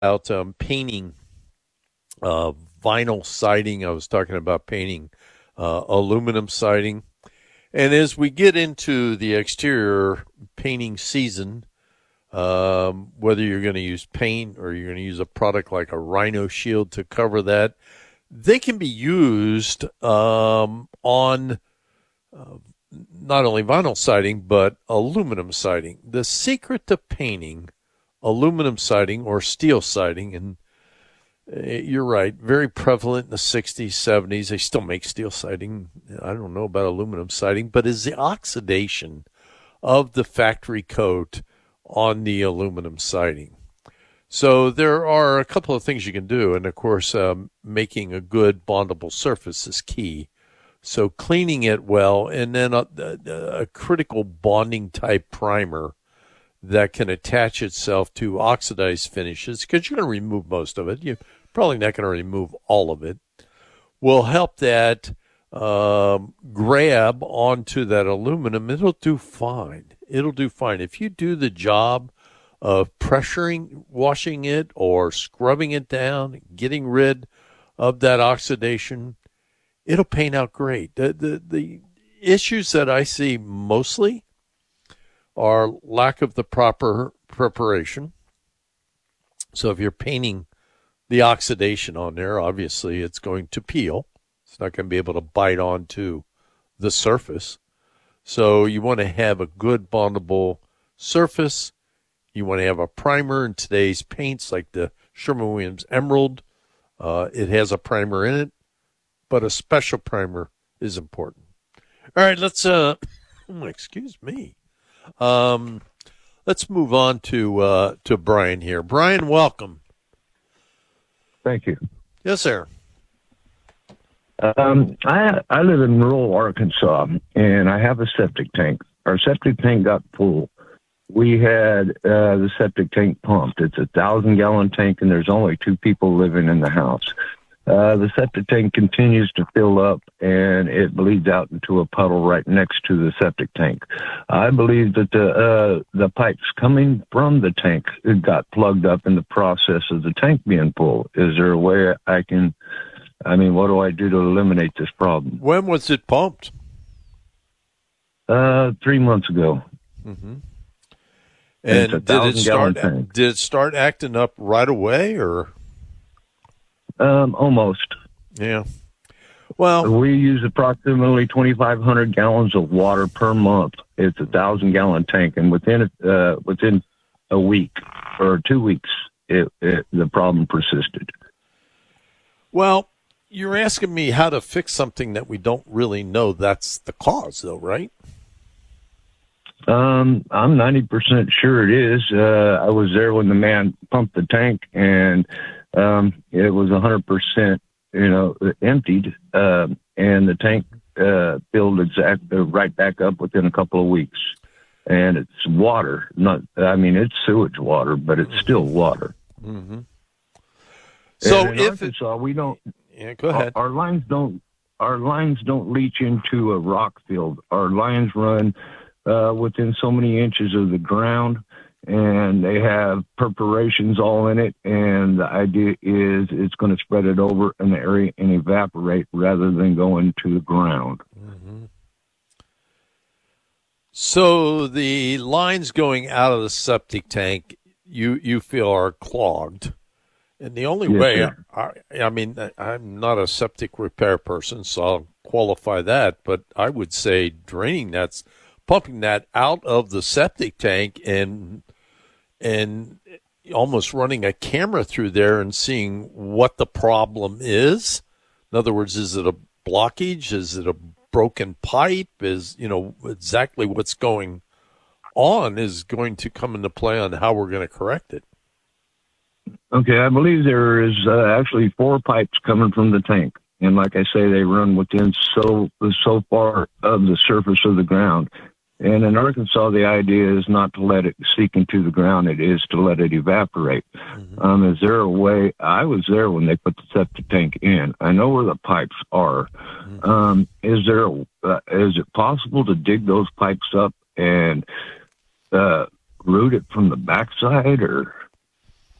about painting vinyl siding. I was talking about painting aluminum siding. And as we get into the exterior painting season, whether you're going to use paint or you're going to use a product like a Rhino Shield to cover that, they can be used on not only vinyl siding but aluminum siding. The secret to painting aluminum siding or steel siding, and you're right, very prevalent in the 60s, 70s. They still make steel siding. I don't know about aluminum siding, but is the oxidation of the factory coat on the aluminum siding. So there are a couple of things you can do, and of course, making a good bondable surface is key. So cleaning it well, and then a critical bonding type primer that can attach itself to oxidized finishes, because you're going to remove most of it. You're probably not going to remove all of it. Will help that grab onto that aluminum. It'll do fine. It'll do fine. If you do the job of pressuring, washing it, or scrubbing it down, getting rid of that oxidation, it'll paint out great. The issues that I see mostly are lack of the proper preparation. So if you're painting the oxidation on there, obviously it's going to peel. It's not going to be able to bite onto the surface. So you want to have a good bondable surface. You want to have a primer. In today's paints, like the Sherwin-Williams Emerald, it has a primer in it, but a special primer is important. All right, let's excuse me. Let's move on to Brian here. Brian, welcome. Thank you. Yes, sir. I live in rural Arkansas, and I have a septic tank. Our septic tank got full. We had the septic tank pumped. It's a 1,000-gallon tank, and there's only 2 people living in the house. The septic tank continues to fill up, and it bleeds out into a puddle right next to the septic tank. I believe that the pipes coming from the tank got plugged up in the process of the tank being full. Is there a way what do I do to eliminate this problem? When was it pumped? 3 months ago. Mm-hmm. And did it start acting up right away, or? Almost. Yeah. Well, we use approximately 2,500 gallons of water per month. It's a 1,000-gallon tank, and within a week or 2 weeks, the problem persisted. Well, you're asking me how to fix something that we don't really know that's the cause, though, right? I'm 90% sure it is. I was there when the man pumped the tank, and it was 100%, emptied, and the tank filled right back up within a couple of weeks. And it's water, it's sewage water, but it's still water. Mm-hmm. So in Arkansas, we don't. Yeah, go ahead. Our lines don't leach into a rock field. Our lines run within so many inches of the ground, and they have perforations all in it, and the idea is it's going to spread it over an area and evaporate rather than go into the ground. Mm-hmm. So the lines going out of the septic tank, you feel are clogged. And the only way, I'm not a septic repair person, so I'll qualify that, but I would say pumping that out of the septic tank and almost running a camera through there and seeing what the problem is. In other words, is it a blockage? Is it a broken pipe? Is, exactly what's going on is going to come into play on how we're going to correct it. Okay, I believe there is actually 4 pipes coming from the tank. And like I say, they run within so far of the surface of the ground. And in Arkansas, the idea is not to let it seep into the ground. It is to let it evaporate. Mm-hmm. Is there a way? I was there when they put the septic tank in. I know where the pipes are. Mm-hmm. Is it possible to dig those pipes up and root it from the backside, or?